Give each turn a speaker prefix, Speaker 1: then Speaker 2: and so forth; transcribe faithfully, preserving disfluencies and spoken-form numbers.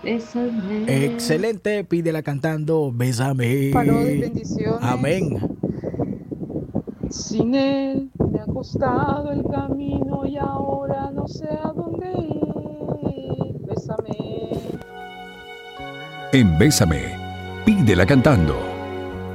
Speaker 1: Bésame.
Speaker 2: Excelente, pídela cantando, bésame.
Speaker 3: Saludos y bendiciones.
Speaker 2: Amén.
Speaker 3: Sin él me ha costado el camino y ahora no sé a dónde ir. Bésame.
Speaker 4: En Bésame, pídela cantando.